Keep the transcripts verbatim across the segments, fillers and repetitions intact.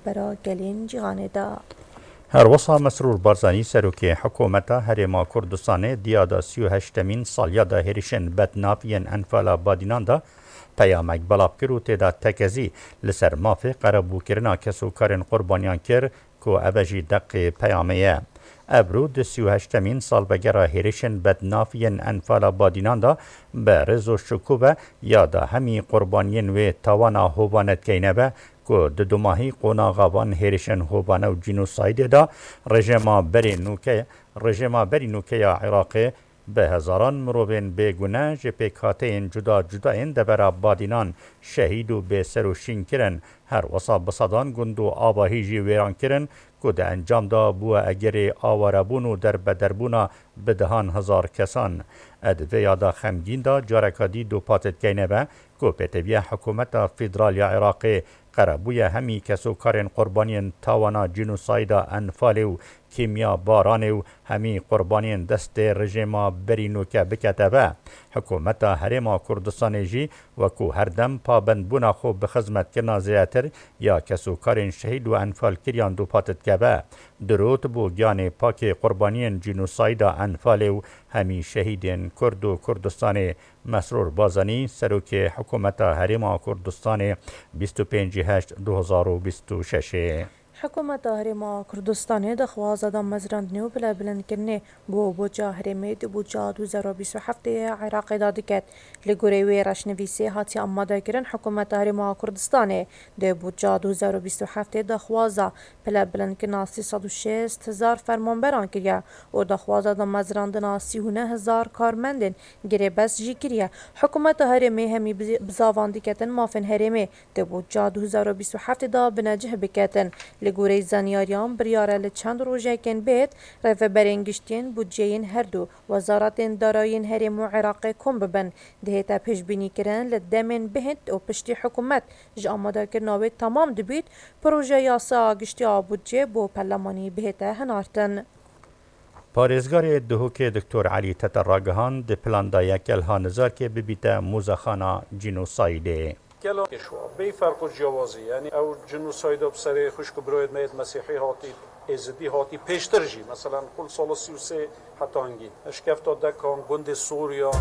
برا گلین جیغانه دا. هەروەسا مەسرور بارزانی سەرۆکی حکوومەتە هەرێما کوردستانê دیada sî û heştemîn salya da herişên bednav yên enfala badînan da peyamek belav kir û têda tekezî li ser mafê qerebûkirina kesûkarên qurbaniyan kir ku ev jî deqê peyamê ye. Ebru di sî û heştemîn salvegera herişên bednav yên enfala badînan da bi rêz û şikû ya da hemî qurbaniyên wê tawana hovanetkeyîne be ku di dumahî qonaxavan herişên hovane û cînosayidê da rejima berê nûke rejima berî nûkeya Iraqê bi hezaran mirovên bêgune ji pêkhateyên cuda cudayên devera badînan şehîd û bêser û şîn kirin. Her wesa bi sedan gund û avahî jî wêran kirin ku di encam da bûye egerê awarebûn û derbederbûna bidihan hezar kesan. Ed vê ya da xemgîn da careka dî dûpatêtkeyne be ku pêteviya hikûmeta federalya Iraqê qerebûye hemî kesûkarên qurbaniyên tawana cînosayda enfalê û kîmya baranê û hemî qurbaniyên destê rejima berî nûke bikete be. Hikûmeta Herêma Kurdistanê jî wekû herdem pabendbûna xwe bi xizmetkirina zêdetir ya kesûkarên şehîd û enfalkiriyan dûpate dike be. Dirot bû giyanê pakê qurbaniyên cînosayda enfalê û hemî şehîdên Kurd û Kurdistanê. Mesrûr Barzanî serokê hikûmeta Herêma Kurdistanê bîst û pêncî heşt du hezar û bîst û şeşê. حکومت هەرێما کوردستانê dixwaze da mezrandinê û bilêbilindkirinê bo boca herêmê di boca du hezar û bîst û heftê Iraqê da diket. Li gorî wê reşnivîsê hatiye amadekirin hikûmeta Herêma Kurdistanê di boca du hezar û bîst û heftê dixwaza bilêbilindkirina sî sed û şêst hezar fermanberan kiriye û dixwaza da mezrandina sî û neh hezar karmendên girêbest jî kiriye. Hikûmeta Herêmê hemî bi zavan diketin mafên herêmê di boca du hezar û bîst û heftê da bi necih biketin. Li gorî zanyariyan biryare li çend rojekên bêt rêveberên giştiyên budceyên her du wezaretên darayîn Herêm û Iraqê kom bibin. Dihête pêşbînîkirin li demên bihînd û piştî hikûmet ji amadekirina wê temam dibît, proje yasaya giştiya budcê bo perlemanî bihête hinartin. Parêzgarê Duhokê Diktor Elî Teter ragihan di planda yekel hanizarkê bibîte mûzexana cînosayidê. كلا شو بيفرق الجوازي يعني او جنوسايد بسري خشك برويد ميت مسيحي هاتي ازدي هاتي بيشترجي مثلا كل سال سی و سه حتى انجي اشكفت دكان جند سوريا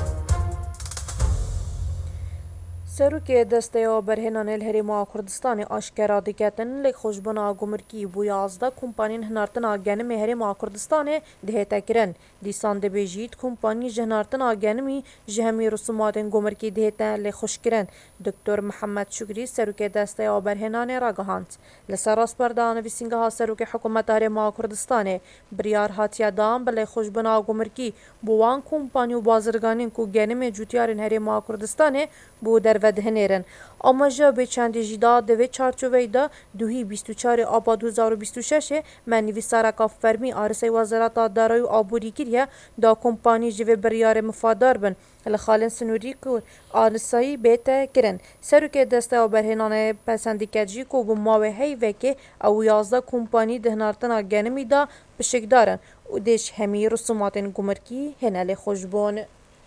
سەرۆکê desteya berhênanê li Herêma Kurdistanê aşkera diketin lê xweşbûna gumrikî bû yazda kompaniyên hinartina genimê Herêma Kurdistanê dihête kirin. Dîsan dibêjît kompanî ji hinartina genimî ji hemî rûsumatên gumrikî dihête lê xweşkirin. Doktor Mihemed Şukrî serokê desteya berhênanê ragihand. Li ser rastberda nivîsîngeha serokê hikûmeta Herêma Kurdistanê biryar hatiye dan bi lê xweşbûna gumrikî bû wan kompanî û bazirganên ku genimê cûtiyarên Herêma Kurdistanê bû derve dihênêrin. Amaja bêçendê jî da di vê çarçoveyê de duhî bîst û çarê aba du hezar û bîst û şeşê me nivîsareka fermî Arîsey Wezareta Darayî û Aborî kiriye da kompanî ji vê biryarê mifadar bin li xalên sinûrî ku Arîseyî bête kirin. Serokê desteya berhênanê pesend diket jî ku bi mavê heyvekê ew yazda kompanî di hinartina genimî da pişikdar in û dê ji hemî rûsumatên gumrikî hêne lê xweşbûn.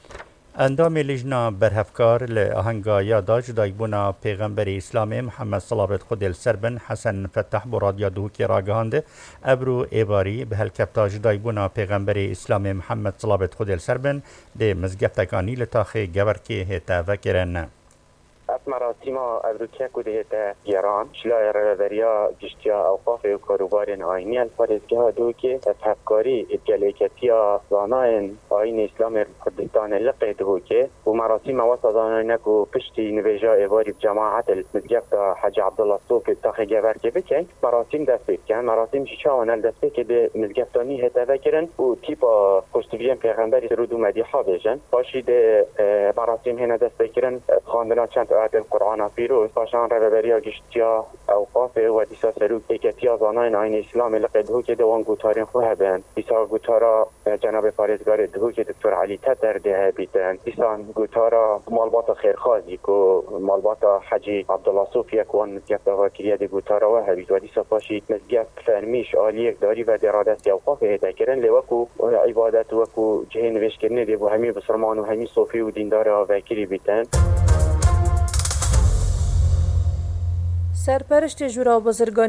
Endamê lîjna berhevkar li ahenga ya da ji dayikbûna pêxemberê Îslamê Mihemed Salabet Xwedê li ser bin Hesen Fettah bo Radya Duhokê ragihand. Ebru êvarî bi helkefta ji dayikbûna pêxemberê Îslamê Mihemed Salabet Xwedê li ser bin dê mizgeftekanî li taxê gewerkê hête vekirin. مراسم ابروکیه که دیگه ایران شلای رهبریا گشتیا اوقاف و کاروبارین آینی الفارزگاه دو که تفکاری اتجالیکتیا زاناین آین اسلام کردستان لقی دو که و مراسم واسه زاناین که پشتی نویجا ایواری جماعت المزگفت حج عبدالله صوف تاخی گور که بکن مراسم دست بکن مراسم شیشاوان دست بکن به مزگفتانی هتا بکرن و تیپا پشتویان پیغمبری سرود و مدیحا بیجن باشید مراسم هنه دست بکرن خواندنا چند آیت القرآن پیروز پاشان رهبری گشتیا اوقاف و دیسا سروک اکتیا زاناین آین اسلام لقدهو که دوان گوتارین خواه بند دیسا گوتارا جناب پارێزگارê Duhokê Diktor Elî Teter de bîtin dîsan gotara malbata xêrxazî ku malbata Hecî Abdullah Sofiyek wan mizgefta vakiriye de gotara we hebît ve dîsa paşî mizgeft fermîş aliyek darî ve deradestê awqafê hête kirin lê wekû îbadet wekû cihê nivêjkirinê de bû hemî bisirman û hemî sofî û dîndara vekirî bîtin. Serpereştê Jûra Bazirganî